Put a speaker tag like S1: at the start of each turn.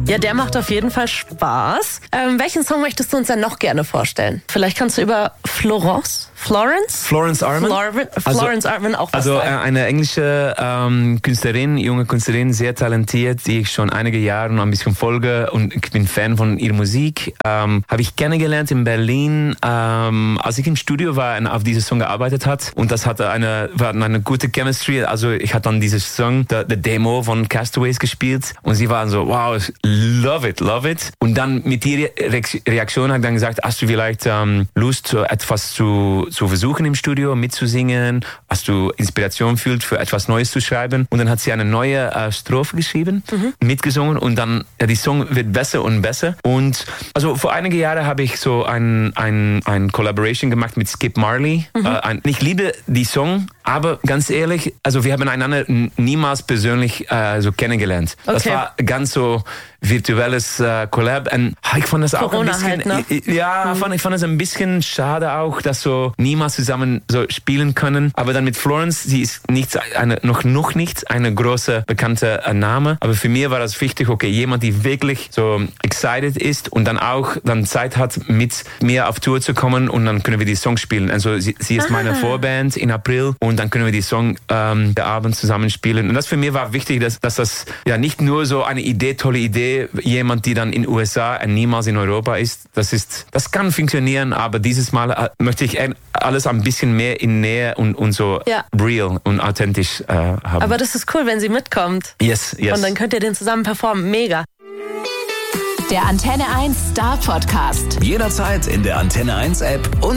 S1: Ja, der macht auf jeden Fall Spaß. Welchen Song möchtest du uns denn noch gerne vorstellen? Vielleicht kannst du über Florence Arman auch was sagen.
S2: Eine englische junge Künstlerin, sehr talentiert, die ich schon einige Jahre noch ein bisschen folge und ich bin Fan von ihrer Musik. Habe ich kennengelernt in Berlin, als ich im Studio war und auf diesem Song gearbeitet hat. Und das war eine gute Chemistry. Also ich hatte dann dieses Song, the Demo von Castaways gespielt und sie waren so, wow, love it. Und dann mit ihrer Reaktion hat ich dann gesagt, hast du vielleicht Lust, etwas zu versuchen im Studio, mitzusingen? Hast du Inspiration fühlt für etwas Neues zu schreiben? Und dann hat sie eine neue Strophe geschrieben, mitgesungen und dann, die Song wird besser und besser. Und also vor einigen Jahren habe ich so ein Collaboration gemacht mit Skip Marley. Ich liebe die Song, aber ganz ehrlich, also wir haben einander niemals persönlich so kennengelernt. Okay. Das war ganz so virtuelles Collab und ich fand das auch
S1: Corona
S2: ein bisschen,
S1: halt, ne?
S2: ich fand es ein bisschen schade auch, dass so niemals zusammen so spielen können. Aber dann mit Florence, sie ist noch nicht eine große bekannte Name. Aber für mich war das wichtig, okay, jemand, die wirklich so excited ist und dann auch Zeit hat, mit mir auf Tour zu kommen und dann können wir die Songs spielen. Also sie ist meine Vorband in April und dann können wir die Song der Abend zusammen spielen. Und das für mich war wichtig, dass das ja nicht nur so eine tolle Idee, jemand, die dann in den USA und niemals in Europa ist. Das kann funktionieren, aber dieses Mal möchte ich alles ein bisschen mehr in Nähe und so real und authentisch haben.
S1: Aber das ist cool, wenn sie mitkommt.
S2: Yes.
S1: Und dann könnt ihr den zusammen performen. Mega.
S3: Der Antenne 1 Star Podcast.
S4: Jederzeit in der Antenne 1 App und